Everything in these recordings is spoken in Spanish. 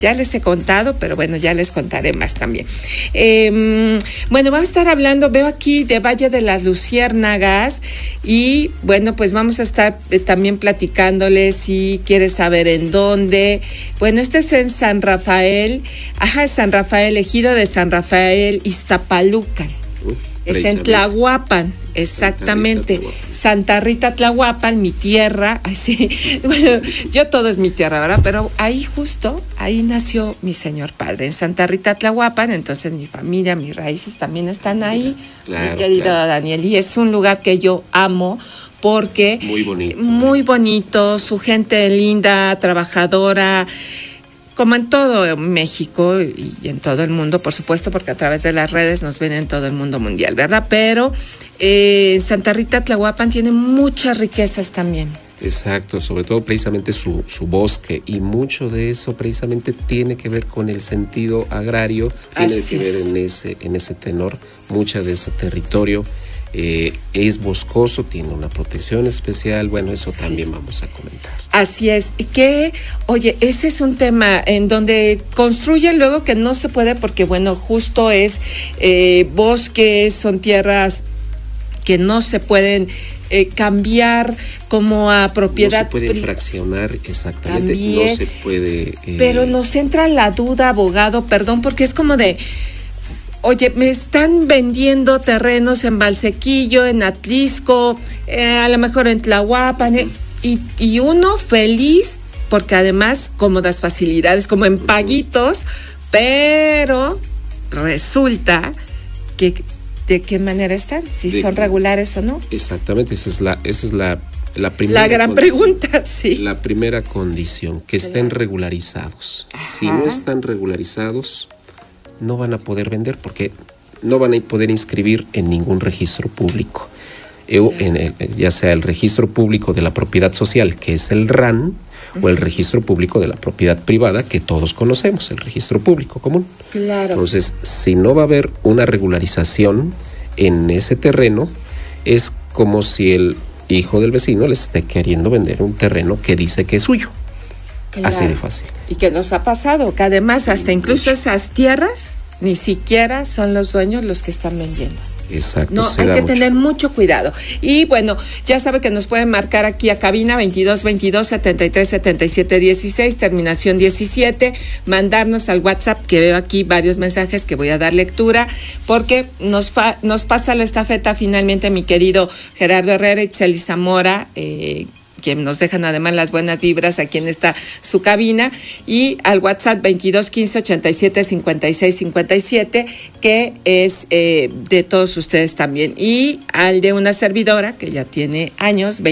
Ya les he contado, pero bueno, ya les contaré más también. Bueno, vamos a estar hablando, veo aquí de Valle de las Luciérnagas y bueno, pues vamos a estar también platicándoles si quieres saber en dónde. Bueno, este es en San Rafael, San Rafael, ejido de San Rafael, Iztapalucan. Es en Tlahuapan, exactamente. Santa Rita, Tlahuapan, mi tierra. Así, bueno, yo todo es mi tierra, ¿verdad? Pero ahí justo, ahí nació mi señor padre, en Santa Rita, Tlahuapan. Entonces mi familia, mis raíces también están ahí, mi querido Daniel. Y es un lugar que yo amo porque muy bonito, su gente linda, trabajadora. Como en todo México y en todo el mundo, por supuesto, porque a través de las redes nos ven en todo el mundo mundial, ¿verdad? Pero Santa Rita, Tlahuapan tiene muchas riquezas también. Exacto, sobre todo precisamente su bosque, y mucho de eso precisamente tiene que ver con el sentido agrario, tiene que ver en ese tenor, mucha de ese territorio. Es boscoso, tiene una protección especial, bueno, eso también vamos a comentar. Así es, que, oye, ese es un tema en donde construyen luego que no se puede porque, bueno, justo es bosques, son tierras que no se pueden cambiar como a propiedad. No se puede fraccionar, exactamente, también, no se puede. Pero nos entra la duda, abogado, perdón, porque es como de... Oye, me están vendiendo terrenos en Valsequillo, en Atlisco, a lo mejor en Tlahuapan, y uno feliz, porque además cómodas facilidades, como en paguitos, pero resulta que ¿de qué manera están? Si son regulares o no. Exactamente, esa es la primera. La gran pregunta, sí. La primera condición, que estén regularizados. Ajá. Si no están regularizados, no van a poder vender porque no van a poder inscribir en ningún registro público. Ya sea el registro público de la propiedad social, que es el RAN, o el registro público de la propiedad privada, que todos conocemos, el registro público común. Claro. Entonces, si no va a haber una regularización en ese terreno, es como si el hijo del vecino le esté queriendo vender un terreno que dice que es suyo. Claro. Así de fácil. Y que nos ha pasado, que además hasta incluso esas tierras ni siquiera son los dueños los que están vendiendo. Exacto. No, hay que tener mucho cuidado. Y bueno, ya sabe que nos pueden marcar aquí a cabina 2222-737716, terminación 17, mandarnos al WhatsApp, que veo aquí varios mensajes que voy a dar lectura, porque nos pasa la estafeta finalmente mi querido Gerardo Herrera y Itzel Zamora, que nos dejan además las buenas vibras aquí en su cabina, y al WhatsApp 2215-875657, que es de todos ustedes también, y al de una servidora que ya tiene años,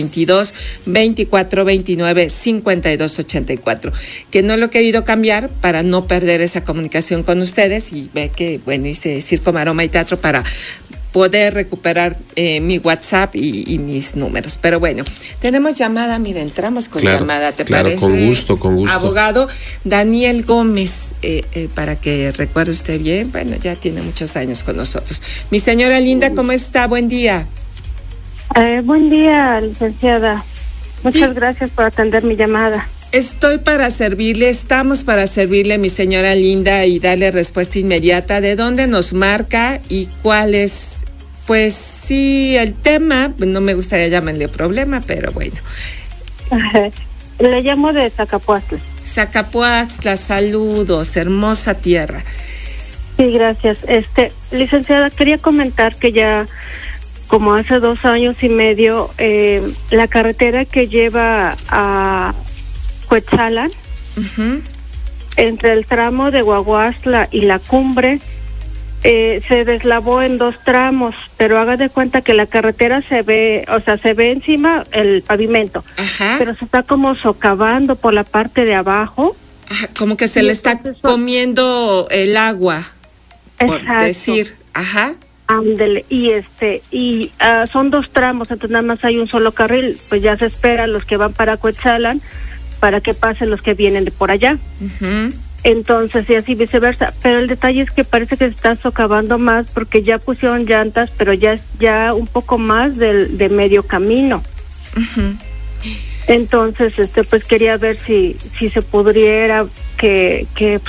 22-24-29-52-84, que no lo he querido cambiar para no perder esa comunicación con ustedes, y ve que, bueno, hice Circo, Maroma y Teatro para poder recuperar mi WhatsApp y mis números. Pero bueno, tenemos llamada, mira, entramos con llamada, ¿te parece? Claro, con gusto. Abogado Daniel Gómez, para que recuerde usted bien, bueno, ya tiene muchos años con nosotros. Mi señora linda, ¿cómo está? Buen día. Buen día, licenciada. Muchas gracias por atender mi llamada. Estoy para servirle, estamos para servirle, mi señora linda, y darle respuesta inmediata. ¿De dónde nos marca y cuál es? Pues sí, el tema, no me gustaría llamarle problema, pero bueno. Le llamo de Zacapuaxtla. Zacapuaxtla, saludos, hermosa tierra. Sí, gracias. Licenciada, quería comentar que ya como hace 2 años y medio, la carretera que lleva a Cuetzalan, entre el tramo de Guaguastla y la cumbre, se deslavó en 2 tramos, pero haga de cuenta que la carretera se ve encima el pavimento, pero se está como socavando por la parte de abajo. Como que se le está comiendo el agua, por decir, Ándele, y son 2 tramos, entonces nada más hay un solo carril, pues ya se espera los que van para Cuetzalan para que pasen los que vienen de por allá. Entonces, y así viceversa. Pero el detalle es que parece que se está socavando más porque ya pusieron llantas, pero ya un poco más de medio camino. Entonces, pues quería ver si se pudiera que